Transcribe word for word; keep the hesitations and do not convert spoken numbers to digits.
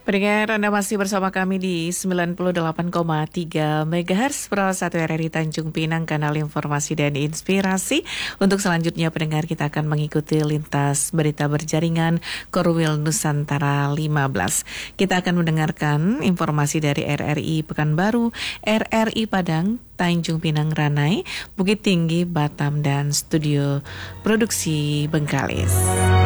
Pendengar, Anda masih bersama kami di sembilan puluh delapan koma tiga megahertz Pro satu R R I Tanjung Pinang, kanal informasi dan inspirasi. Untuk selanjutnya pendengar, kita akan mengikuti lintas berita berjaringan Korwil Nusantara lima belas. Kita akan mendengarkan informasi dari R R I Pekanbaru, R R I Padang, Tanjung Pinang Ranai, Bukit Tinggi, Batam, dan studio produksi Bengkalis.